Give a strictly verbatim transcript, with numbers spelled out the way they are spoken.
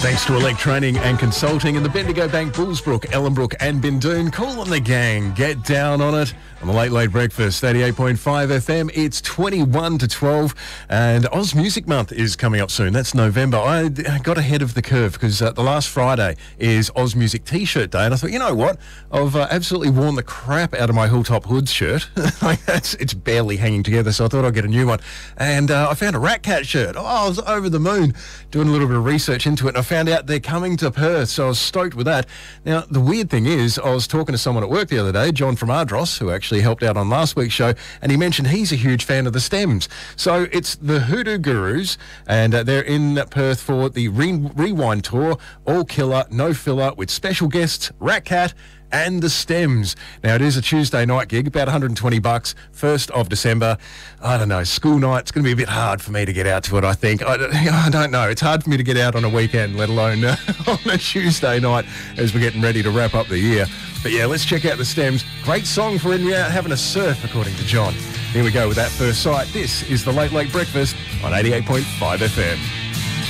Thanks to Elect Training and Consulting and the Bendigo Bank, Bullsbrook, Ellenbrook and Bindoon. Call on the gang. Get down on it on the Late Late Breakfast, eighty-eight point five F M. It's twenty-one to twelve and Oz Music Month is coming up soon. That's November. I got ahead of the curve because uh, the last Friday is Oz Music T-shirt day and I thought, you know what? I've uh, absolutely worn the crap out of my Hilltop Hoods shirt. Like that's, it's barely hanging together, so I thought I'd get a new one. And uh, I found a Rat Cat shirt. Oh, I was over the moon doing a little bit of research into it and I found out they're coming to Perth, so I was stoked with that. Now, the weird thing is, I was talking to someone at work the other day, John from Ardros, who actually helped out on last week's show, and he mentioned he's a huge fan of the Stems. So it's the Hoodoo Gurus, and uh, they're in Perth for the Re- Rewind Tour, all killer, no filler, with special guests, Rat Cat, and the Stems. Now, it is a Tuesday night gig, about one hundred twenty bucks, first of December. I don't know, school night, it's going to be a bit hard for me to get out to it, I think. I don't, I don't know. It's hard for me to get out on a weekend, let alone uh, on a Tuesday night as we're getting ready to wrap up the year. But yeah, let's check out the Stems. Great song for in out having a surf, according to John. Here we go with that first sight. This is the Late Late Breakfast on eighty-eight point five F M.